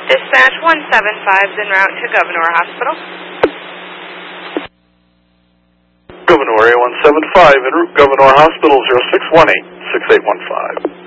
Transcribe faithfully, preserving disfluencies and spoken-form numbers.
Dispatch one seven five is en route to Gouverneur Hospital. Gouverneur, A one seven five, en route Gouverneur Hospital, zero six one eight, six eight one five.